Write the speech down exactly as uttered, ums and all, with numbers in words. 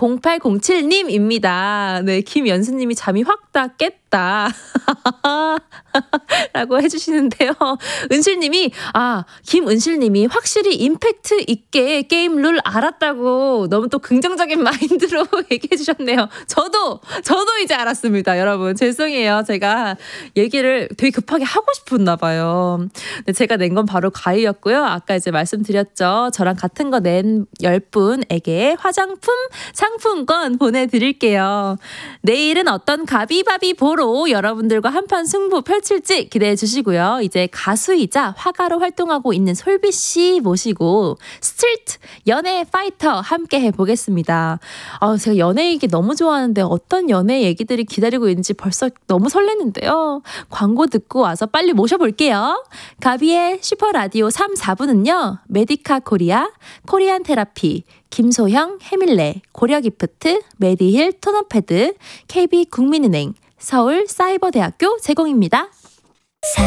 공팔공칠님입니다. 네, 김연수님이 잠이 확 다 깼다. 라고 해주시는데요. 은실님이, 아, 김은실님이 확실히 임팩트 있게 게임 룰 알았다고 너무 또 긍정적인 마인드로 얘기해 주셨네요. 저도, 저도 이제 알았습니다. 여러분, 죄송해요. 제가 얘기를 되게 급하게 하고 싶었나 봐요. 근데 제가 낸 건 바로 가위였고요. 아까 이제 말씀드렸죠. 저랑 같은 거 낸 열 분에게 화장품 상품권 보내드릴게요. 내일은 어떤 가비바비 보로 여러분들과 한판 승부 펼칠지 기대해 주시고요. 이제 가수이자 화가로 활동하고 있는 솔비씨 모시고 스트리트 연애 파이터 함께 해보겠습니다. 아, 제가 연애 얘기 너무 좋아하는데 어떤 연애 얘기들이 기다리고 있는지 벌써 너무 설레는데요. 광고 듣고 와서 빨리 모셔볼게요. 가비의 슈퍼라디오 삼, 사 부는요. 메디카 코리아, 코리안 테라피, 김소형, 해밀레, 고려기프트, 메디힐, 토너패드, 케이비국민은행, 서울사이버대학교 제공입니다.